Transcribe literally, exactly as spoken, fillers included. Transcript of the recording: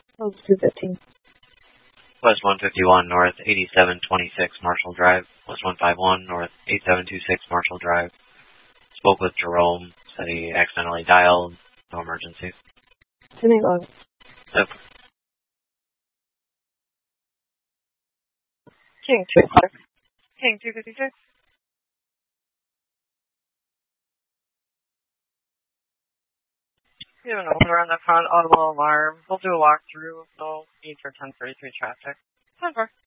Oh, two fifteen. West one fifty-one, North eighty-seven twenty-six Marshall Drive. West one fifty-one, North eighty-seven twenty-six Marshall Drive. Spoke with Jerome. Said he accidentally dialed. No emergency. ten eight log. Yep. King two fifty-six. King two fifty-six. We have an owner on the front, audible alarm. We'll do a walkthrough, so need for ten thirty-three traffic. ten four.